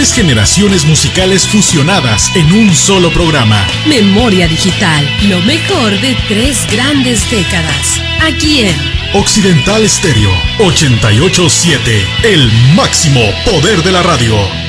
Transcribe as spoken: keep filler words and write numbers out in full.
Tres generaciones musicales fusionadas en un solo programa. Memoria Digital, lo mejor de tres grandes décadas. Aquí en Occidental Stereo ochenta y ocho punto siete, el máximo poder de la radio.